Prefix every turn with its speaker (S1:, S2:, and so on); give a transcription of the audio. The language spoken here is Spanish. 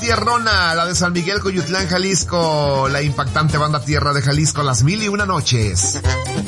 S1: tierrona, la de San Miguel Coyutlán, Jalisco, la impactante banda Tierra de Jalisco, Las Mil y Una Noches.